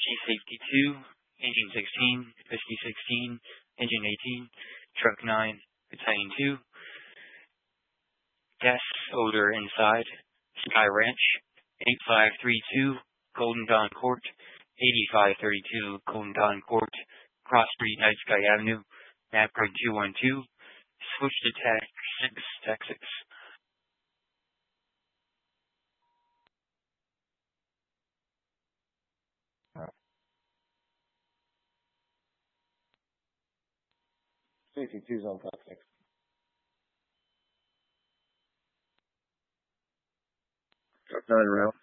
Safety 2, Engine 16, Whiskey 16, Engine 18, Truck 9, Battalion 2, Gas Odor Inside, Sky Ranch, 8532, Golden Dawn Court, 8532, Golden Dawn Court, Cross Street, Night Sky Avenue, map code 212, switch to TAC 6, TAC 6. Safety 2's on TAC 6. Truck 9 around.